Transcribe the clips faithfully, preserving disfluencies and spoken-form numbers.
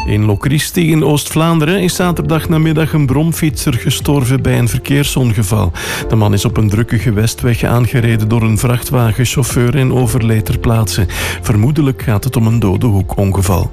In Locristi in Oost-Vlaanderen is zaterdagnamiddag een bromfietser gestorven bij een verkeersongeval. De man is op een drukke gewestweg aangereden door een vrachtwagenchauffeur en overleed ter plaatse. Vermoedelijk gaat het om een dode hoekongeval.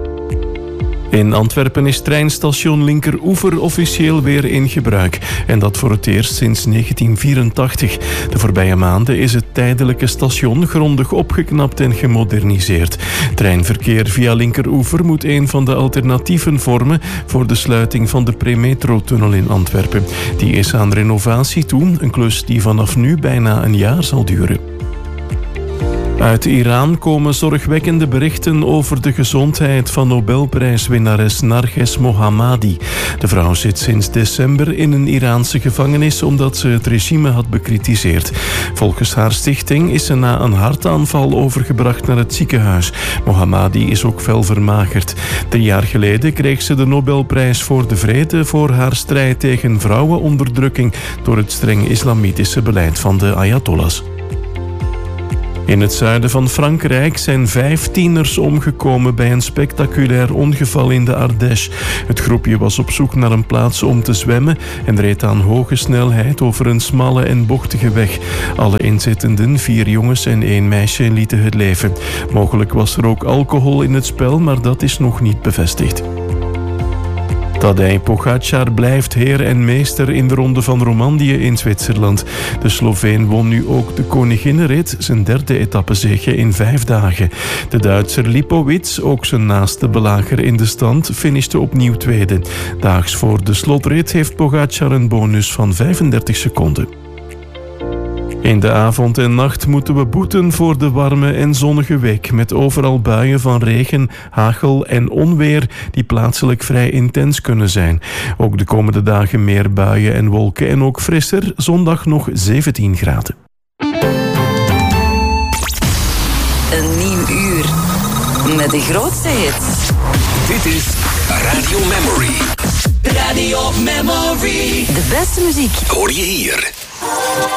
In Antwerpen is treinstation Linkeroever officieel weer in gebruik. En dat voor het eerst sinds negentien vierentachtig. De voorbije maanden is het tijdelijke station grondig opgeknapt en gemoderniseerd. Treinverkeer via Linkeroever moet een van de alternatieven vormen voor de sluiting van de Premetro-tunnel in Antwerpen. Die is aan renovatie toe, een klus die vanaf nu bijna een jaar zal duren. Uit Iran komen zorgwekkende berichten over de gezondheid van Nobelprijswinnares Narges Mohammadi. De vrouw zit sinds december in een Iraanse gevangenis omdat ze het regime had bekritiseerd. Volgens haar stichting is ze na een hartaanval overgebracht naar het ziekenhuis. Mohammadi is ook fel vermagerd. Drie jaar geleden kreeg ze de Nobelprijs voor de Vrede voor haar strijd tegen vrouwenonderdrukking door het streng islamitische beleid van de Ayatollahs. In het zuiden van Frankrijk zijn vijf tieners omgekomen bij een spectaculair ongeval in de Ardèche. Het groepje was op zoek naar een plaats om te zwemmen en reed aan hoge snelheid over een smalle en bochtige weg. Alle inzittenden, vier jongens en één meisje, lieten het leven. Mogelijk was er ook alcohol in het spel, maar dat is nog niet bevestigd. Tadej Pogačar blijft heer en meester in de Ronde van Romandie in Zwitserland. De Sloveen won nu ook de Koninginnenrit, zijn derde etappezege in vijf dagen. De Duitser Lipowitz, ook zijn naaste belager in de stand, finishte opnieuw tweede. Daags voor de slotrit heeft Pogačar een bonus van vijfendertig seconden. In de avond en nacht moeten we boeten voor de warme en zonnige week, met overal buien van regen, hagel en onweer die plaatselijk vrij intens kunnen zijn. Ook de komende dagen meer buien en wolken en ook frisser, zondag nog zeventien graden. Een nieuw uur met de grootste hits. Dit is Radio Memory. Radio Memory. De beste muziek Hoor je hier.